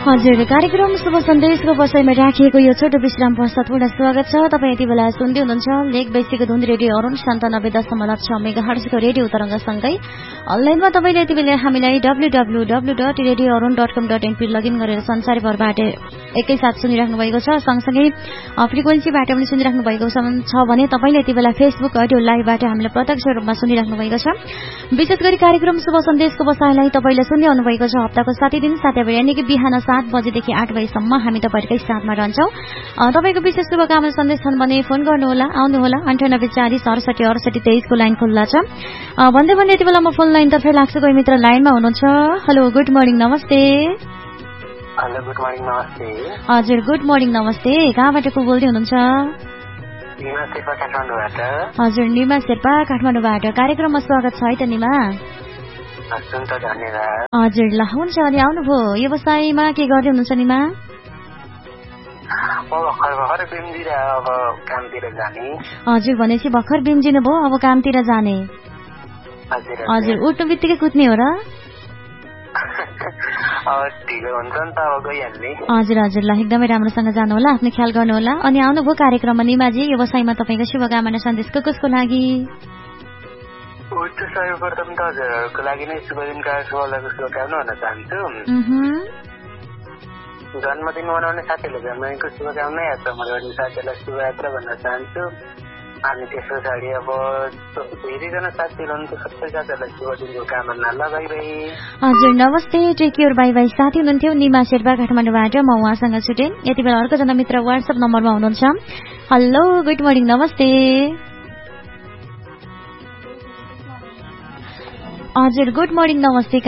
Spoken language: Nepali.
हजुर, कार्यक्रम शुभ सन्देशको बसाइमा राखिएको यो छोटो विश्राम पश्चात पुनः स्वागत छ। तपाईँ यति बेला सुन्दै हुनुहुन्छ लेक बेसीको धुन रेडियो अरुण 97.6 मेगाहर्जको रेडियो तरङ्गसँगै अनलाइनमा तपाईँले यति बेला हामीलाई www.radioarun.com.np लगइन गरेर संसारभरबाट एकैसाथ सुनिराख्नु भएको छ। सँगसँगै फ्रिक्वेन्सीबाट पनि सुनिराख्नु भएको छ भने तपाईँले यति बेला फेसबुक अडियो लाइभबाट हामीलाई प्रत्यक्ष रूपमा सुनिराख्नु भएको छ। विशेष गरी कार्यक्रम शुभ सन्देशको बसाइलाई तपाईँले सुनिरहनु भएको छ हप्ताको 7 दिन सातै यानि कि बिहान 7 बजेदेखि 8 बजेसम्म हामी तपाईँहरूकै साथमा रहन्छौँ। तपाईँको विशेष शुभकामना सन्देश छन् भने फोन गर्नुहोला, आउनुहोला। 98 40 68 68 23 को लाइन खुल्ला छ। भन्दै भन्दै यति बेला म फोन लाइनतर्फै लाग्छु। कोही मित्र लाइनमा हुनुहुन्छ। हेलो, गुड मर्निङ, नमस्ते। हेलो, गुड मर्निङ, नमस्ते। हजुर, गुड मर्निङ, नमस्ते। कहाँबाट को बोल्दै हुनुहुन्छ? निमा शेर्पा, काठमाडौँबाट। हजुर, निमा शेर्पा, काठमाडौँबाट। कार्यक्रममा स्वागत छ है त निमा। हजुर, ल हुन्छ। अनि आउनुभयो व्यवसायमा के गर्दै हुनुहुन्छ निमा? हजुर, भनेपछि भर्खर बिम्जिनु भयो, अब कामतिर जाने। हजुर, उठ्नु बित्तिकै कुद्ने हो र? हजुर हजुर, ल एकदमै राम्रोसँग जानु होला, आफ्नो ख्याल गर्नु होला। अनि आउनुभयो कार्यक्रममा निमाजी। व्यवसायमा तपाईँको शुभकामना सन्देश कसको लागि? सर्वप्रथम त हजुरहरूको लागि नै शुभ दिनका शुभकामना भन्न चाहन्छु। जन्मदिन मनाउने साथीहरूले जन्मदिनको शुभकामना, यात्रा गर्ने साथीहरूलाई शुभयात्रा भन्न चाहन्छु। अनि त्यस पछाडि अब धेरैजना साथीहरू हुनुहुन्छ, सबै साथीहरूलाई शुभ दिनको कामना। ल, बाई बाई। हजुर, नमस्ते, टेक केयर, बाई बाई। साथी हुनुहुन्थ्यो निमा शेर्पा, काठमाडौँबाट। म उहाँसँग छुटेँ। यति बेला अर्कोजना मित्र वाट्सएप नम्बरमा हुनुहुन्छ। हेलो, गुड मर्निङ, नमस्ते। हजुर, गुड मर्निङ, नमस्ते।